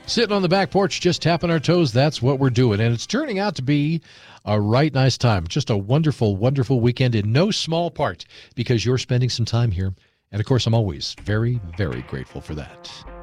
Sitting on the back porch, just tapping our toes, that's what we're doing. And it's turning out to be a right nice time. Just a wonderful, wonderful weekend in no small part because you're spending some time here. And, of course, I'm always very, very grateful for that.